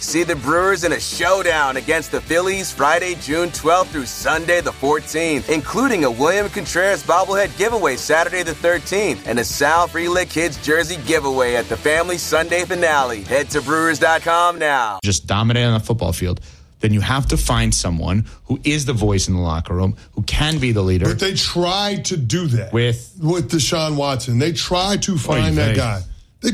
See the Brewers in a showdown against the Phillies Friday, June 12th through Sunday the 14th, including a William Contreras bobblehead giveaway Saturday the 13th and a Sal Frelick Kids jersey giveaway at the family Sunday finale. Head to Brewers.com now. Just dominate on the football field. Then you have to find someone who is the voice in the locker room, who can be the leader. But they tried to do that with Deshaun Watson. They tried to find that guy.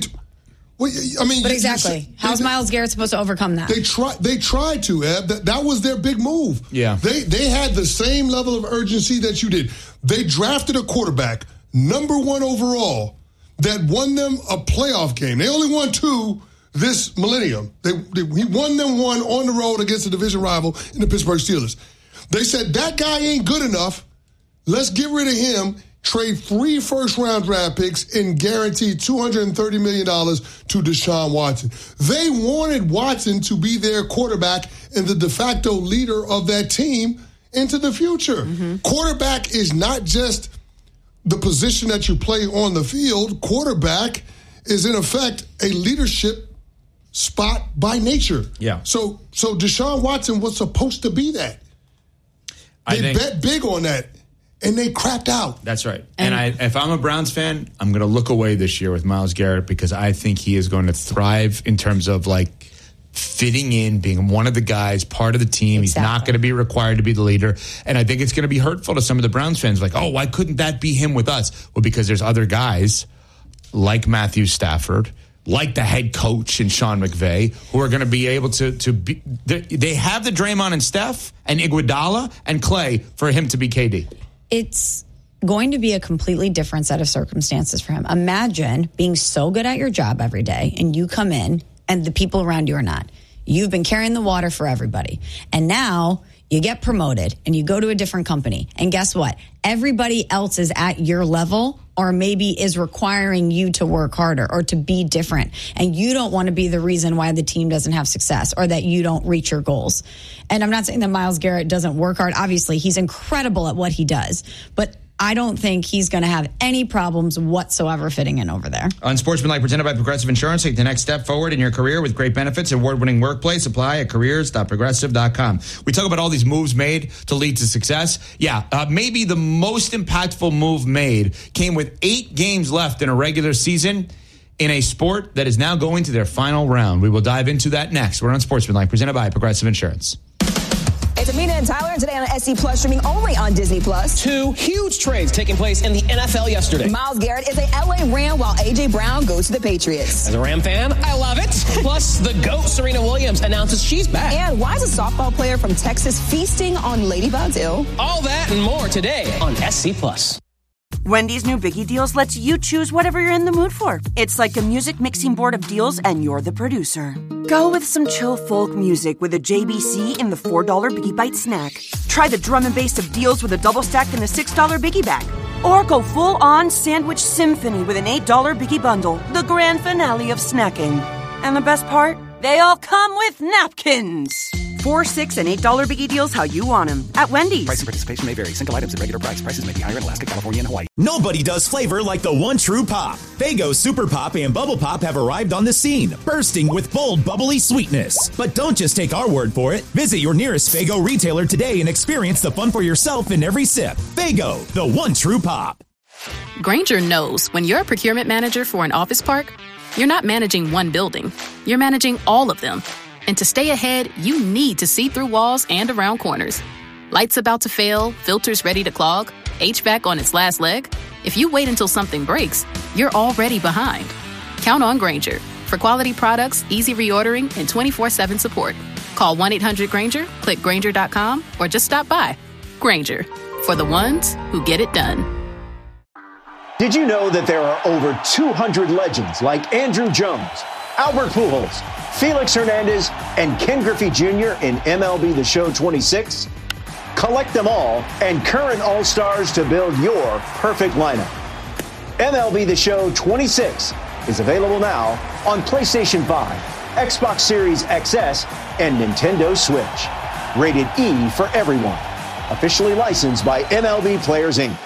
But exactly, how's Myles Garrett supposed to overcome that? They tried to, Eb. That was their big move. Yeah. They had the same level of urgency that you did. They drafted a quarterback, number 1 overall, that won them a playoff game. They only won 2 this millennium. He won them 1 on the road against a division rival in the Pittsburgh Steelers. They said, that guy ain't good enough. Let's get rid of him, trade 3 first-round draft picks, and guarantee $230 million to Deshaun Watson. They wanted Watson to be their quarterback and the de facto leader of that team into the future. Mm-hmm. Quarterback is not just the position that you play on the field. Quarterback is, in effect, a leadership spot by nature. Yeah. So Deshaun Watson was supposed to be that. They bet big on that, and they crapped out. That's right. And if I'm a Browns fan, I'm going to look away this year with Myles Garrett because I think he is going to thrive in terms of fitting in, being one of the guys, part of the team. Exactly. He's not going to be required to be the leader. And I think it's going to be hurtful to some of the Browns fans. Why couldn't that be him with us? Well, because there's other guys like Matthew Stafford, like the head coach and Sean McVay, who are going to be able to be. They have the Draymond and Steph and Iguodala and Clay for him to be KD. It's going to be a completely different set of circumstances for him. Imagine being so good at your job every day and you come in and the people around you are not. You've been carrying the water for everybody. And now you get promoted and you go to a different company. And guess what? Everybody else is at your level or maybe is requiring you to work harder or to be different. And you don't want to be the reason why the team doesn't have success or that you don't reach your goals. And I'm not saying that Myles Garrett doesn't work hard. Obviously, he's incredible at what he does. But I don't think he's going to have any problems whatsoever fitting in over there. Unsportsmanlike, presented by Progressive Insurance. Take the next step forward in your career with great benefits, award-winning workplace. Apply at careers.progressive.com. We talk about all these moves made to lead to success. Maybe the most impactful move made came with 8 games left in a regular season in a sport that is now going to their final round. We will dive into that next. We're on Unsportsmanlike, presented by Progressive Insurance. It's Amina and Tyler, and today on SC Plus, streaming only on Disney Plus. 2 huge trades taking place in the NFL yesterday. Myles Garrett is a LA Ram, while A.J. Brown goes to the Patriots. As a Ram fan, I love it. Plus, the GOAT, Serena Williams, announces she's back. And why is a softball player from Texas feasting on ladybugs? All that and more today on SC Plus. Wendy's new Biggie Deals lets you choose whatever you're in the mood for. It's like a music mixing board of deals, and you're the producer. Go with some chill folk music with a JBC in the $4 Biggie Bite snack. Try the drum and bass of deals with a double stack in the $6 Biggie Bag. Or go full-on sandwich symphony with an $8 Biggie Bundle, the grand finale of snacking. And the best part? They all come with napkins. $4, $6, and $8 Biggie Deals how you want them at Wendy's. Price and participation may vary. Single items at regular price. Prices may be higher in Alaska, California, and Hawaii. Nobody does flavor like the one true pop. Faygo Super Pop and Bubble Pop have arrived on the scene, bursting with bold, bubbly sweetness. But don't just take our word for it. Visit your nearest Faygo retailer today and experience the fun for yourself in every sip. Faygo, the one true pop. Grainger knows when you're a procurement manager for an office park, you're not managing one building. You're managing all of them. And to stay ahead, you need to see through walls and around corners. Lights about to fail, filters ready to clog, HVAC on its last leg. If you wait until something breaks, you're already behind. Count on Grainger for quality products, easy reordering, and 24/7 support. Call 1-800-GRAINGER, click Grainger.com, or just stop by. Grainger, for the ones who get it done. Did you know that there are over 200 legends like Andrew Jones, Albert Pujols, Felix Hernandez, and Ken Griffey Jr. in MLB The Show 26? Collect them all and current All-Stars to build your perfect lineup. MLB The Show 26 is available now on PlayStation 5, Xbox Series XS, and Nintendo Switch. Rated E for everyone. Officially licensed by MLB Players, Inc.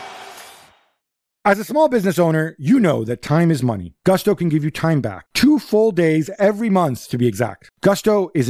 As a small business owner, you know that time is money. Gusto can give you time back. 2 full days every month, to be exact. Gusto is